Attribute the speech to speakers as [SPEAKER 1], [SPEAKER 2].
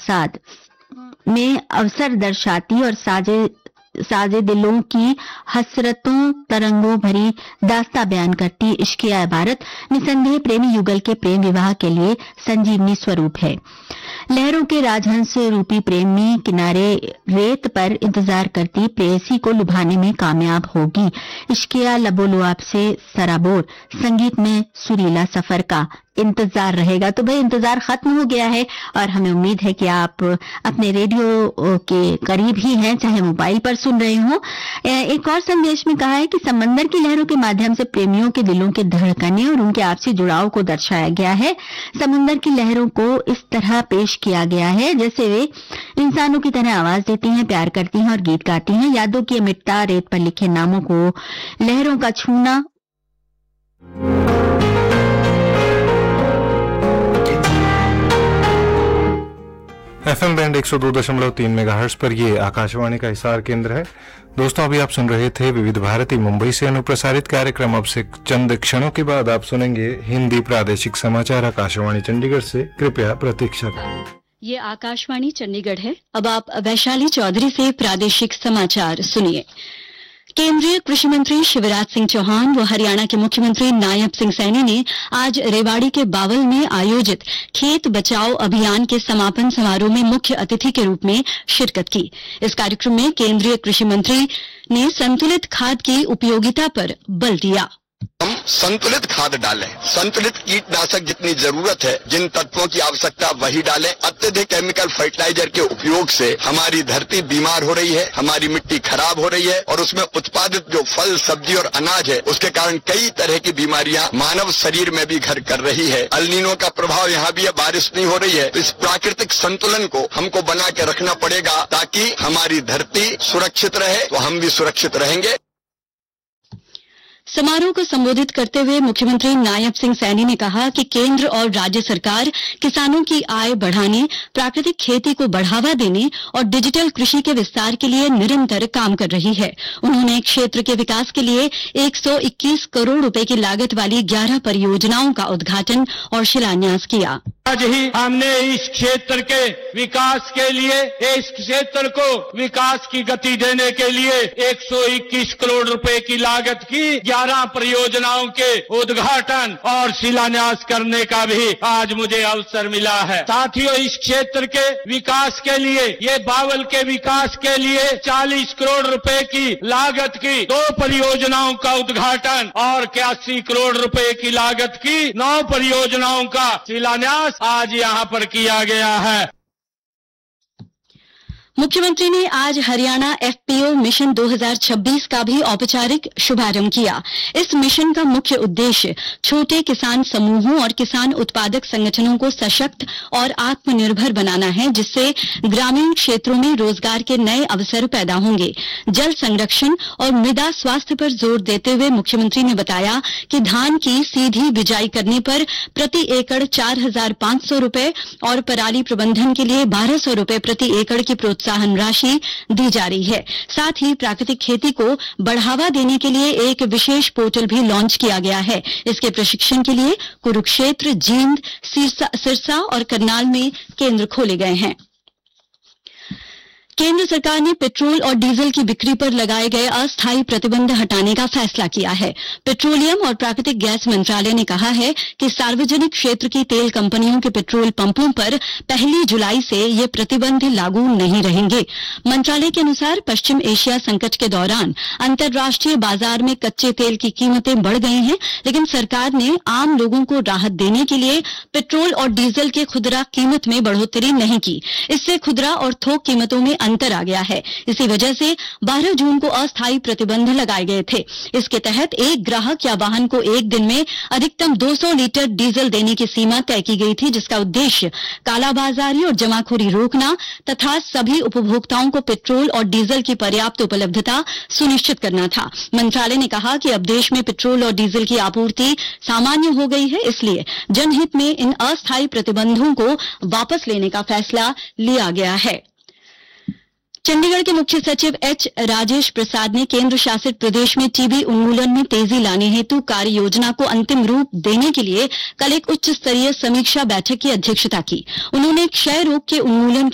[SPEAKER 1] साथ में अवसर दर्शाती और साजे दिलों की हसरतों तरंगों भरी दास्ता बयान करती इश्क़ ए इबारत निसंदेह प्रेमी युगल के प्रेम विवाह के लिए संजीवनी स्वरूप है। लहरों के राजहंस रूपी प्रेमी किनारे रेत पर इंतजार करती प्रेयसी को लुभाने में कामयाब होगी। इश्किया लबोलुआब से सराबोर संगीत में सुरीला सफर का इंतजार रहेगा। तो भाई इंतजार खत्म हो गया है और हमें उम्मीद है कि आप अपने रेडियो के करीब ही हैं, चाहे मोबाइल पर सुन रहे हो। एक और संदेश में कहा है कि समंदर की लहरों के माध्यम से प्रेमियों के दिलों के धड़कने और उनके आपसी जुड़ाव को दर्शाया गया है। समुद्र की लहरों को इस तरह पेश किया गया है जैसे वे इंसानों की तरह आवाज देती हैं, प्यार करती हैं और गीत गाती हैं। यादों की अमृतता, रेत पर लिखे नामों को लहरों का छूना
[SPEAKER 2] FM बैंड 102.3 मेगाहर्ट्ज पर ये आकाशवाणी का हिसार केंद्र है। दोस्तों, अभी आप सुन रहे थे विविध भारती मुंबई से अनुप्रसारित कार्यक्रम। अब से चंद क्षणों के बाद आप सुनेंगे हिंदी प्रादेशिक समाचार आकाशवाणी चंडीगढ़ से। कृपया प्रतीक्षा करें।
[SPEAKER 3] ये आकाशवाणी चंडीगढ़ है। अब आप वैशाली चौधरी से प्रादेशिक समाचार सुनिए। केंद्रीय कृषि मंत्री शिवराज सिंह चौहान व हरियाणा के मुख्यमंत्री नायब सिंह सैनी ने आज रेवाड़ी के बावल में आयोजित खेत बचाओ अभियान के समापन समारोह में मुख्य अतिथि के रूप में शिरकत की। इस कार्यक्रम में केंद्रीय कृषि मंत्री ने संतुलित खाद की उपयोगिता पर बल दिया।
[SPEAKER 4] हम संतुलित खाद डालें, संतुलित कीटनाशक जितनी जरूरत है, जिन तत्वों की आवश्यकता वही डालें। अत्यधिक केमिकल फर्टिलाइजर के उपयोग से हमारी धरती बीमार हो रही है, हमारी मिट्टी खराब हो रही है और उसमें उत्पादित जो फल, सब्जी और अनाज है उसके कारण कई तरह की बीमारियां मानव शरीर में भी घर कर रही है। अल नीनो का प्रभाव यहाँ भी है, बारिश नहीं हो रही है। तो इस प्राकृतिक संतुलन को हमको बना के रखना पड़ेगा ताकि हमारी धरती सुरक्षित रहे तो हम भी सुरक्षित रहेंगे।
[SPEAKER 3] समारोह को संबोधित करते हुए मुख्यमंत्री नायब सिंह सैनी ने कहा कि केंद्र और राज्य सरकार किसानों की आय बढ़ाने, प्राकृतिक खेती को बढ़ावा देने और डिजिटल कृषि के विस्तार के लिए निरंतर काम कर रही है। उन्होंने क्षेत्र के विकास के लिए 121 करोड़ रुपए की लागत वाली 11 परियोजनाओं का उद्घाटन और शिलान्यास किया।
[SPEAKER 5] आज ही हमने इस क्षेत्र के विकास के लिए, इस क्षेत्र को विकास की गति देने के लिए 121 करोड़ रुपए की लागत की 11 परियोजनाओं के उद्घाटन और शिलान्यास करने का भी आज मुझे अवसर मिला है। साथियों, इस क्षेत्र के विकास के लिए, ये बावल के विकास के लिए 40 करोड़ रुपए की लागत की 2 परियोजनाओं का उद्घाटन और 81 करोड़ रुपए की लागत की 9 परियोजनाओं का शिलान्यास आज यहाँ पर किया गया है।
[SPEAKER 3] मुख्यमंत्री ने आज हरियाणा एफपीओ मिशन 2026 का भी औपचारिक शुभारंभ किया। इस मिशन का मुख्य उद्देश्य छोटे किसान समूहों और किसान उत्पादक संगठनों को सशक्त और आत्मनिर्भर बनाना है, जिससे ग्रामीण क्षेत्रों में रोजगार के नए अवसर पैदा होंगे। जल संरक्षण और मृदा स्वास्थ्य पर जोर देते हुए मुख्यमंत्री ने बताया कि धान की सीधी बिजाई करने पर प्रति एकड़ 4,500 रुपए और पराली प्रबंधन के लिए 1,200 रुपए प्रति एकड़ की प्रोत्साहन राशि दी जा रही है। साथ ही प्राकृतिक खेती को बढ़ावा देने के लिए एक विशेष पोर्टल भी लॉन्च किया गया है। इसके प्रशिक्षण के लिए कुरुक्षेत्र, जींद, सिरसा और करनाल में केंद्र खोले गए हैं। केंद्र सरकार ने पेट्रोल और डीजल की बिक्री पर लगाए गए अस्थायी प्रतिबंध हटाने का फैसला किया है। पेट्रोलियम और प्राकृतिक गैस मंत्रालय ने कहा है कि सार्वजनिक क्षेत्र की तेल कंपनियों के पेट्रोल पंपों पर 1 जुलाई से ये प्रतिबंध लागू नहीं रहेंगे। मंत्रालय के अनुसार पश्चिम एशिया संकट के दौरान अंतर्राष्ट्रीय बाजार में कच्चे तेल की कीमतें बढ़ गई हैं, लेकिन सरकार ने आम लोगों को राहत देने के लिए पेट्रोल और डीजल के खुदरा कीमत में बढ़ोतरी नहीं की। इससे खुदरा और थोक कीमतों में अंतर आ गया है। इसी वजह से 12 जून को अस्थायी प्रतिबंध लगाए गए थे। इसके तहत एक ग्राहक या वाहन को एक दिन में अधिकतम 200 लीटर डीजल देने की सीमा तय की गई थी, जिसका उद्देश्य कालाबाजारी और जमाखोरी रोकना तथा सभी उपभोक्ताओं को पेट्रोल और डीजल की पर्याप्त उपलब्धता सुनिश्चित करना था। मंत्रालय ने कहा कि अब देश में पेट्रोल और डीजल की आपूर्ति सामान्य हो गई है, इसलिए जनहित में इन अस्थायी प्रतिबंधों को वापस लेने का फैसला लिया गया है। चंडीगढ़ के मुख्य सचिव एच राजेश प्रसाद ने केंद्र शासित प्रदेश में टीबी उन्मूलन में तेजी लाने हेतु कार्य योजना को अंतिम रूप देने के लिए कल एक उच्च स्तरीय समीक्षा बैठक की अध्यक्षता की। उन्होंने क्षय रोग के उन्मूलन